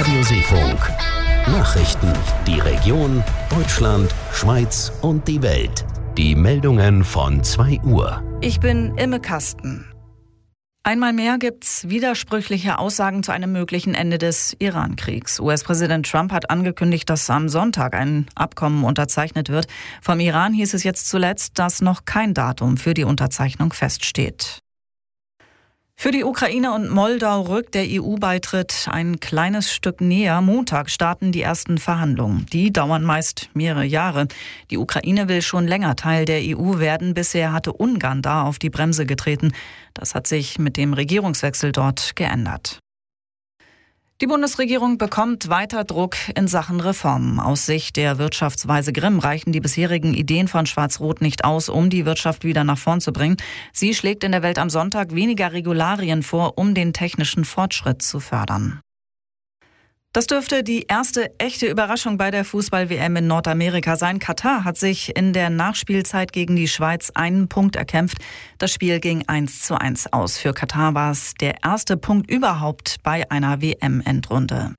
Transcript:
Radioseefunk. Nachrichten, die Region, Deutschland, Schweiz und die Welt. Die Meldungen von 2 Uhr. Ich bin Imme Kasten. Einmal mehr gibt's widersprüchliche Aussagen zu einem möglichen Ende des Iran-Kriegs. US-Präsident Trump hat angekündigt, dass am Sonntag ein Abkommen unterzeichnet wird. Vom Iran hieß es jetzt zuletzt, dass noch kein Datum für die Unterzeichnung feststeht. Für die Ukraine und Moldau rückt der EU-Beitritt ein kleines Stück näher. Montag starten die ersten Verhandlungen. Die dauern meist mehrere Jahre. Die Ukraine will schon länger Teil der EU werden. Bisher hatte Ungarn da auf die Bremse getreten. Das hat sich mit dem Regierungswechsel dort geändert. Die Bundesregierung bekommt weiter Druck in Sachen Reformen. Aus Sicht der Wirtschaftsweise Grimm reichen die bisherigen Ideen von Schwarz-Rot nicht aus, um die Wirtschaft wieder nach vorn zu bringen. Sie schlägt in der Welt am Sonntag weniger Regularien vor, um den technischen Fortschritt zu fördern. Das dürfte die erste echte Überraschung bei der Fußball-WM in Nordamerika sein. Katar hat sich in der Nachspielzeit gegen die Schweiz einen Punkt erkämpft. Das Spiel ging 1:1 aus. Für Katar war es der erste Punkt überhaupt bei einer WM-Endrunde.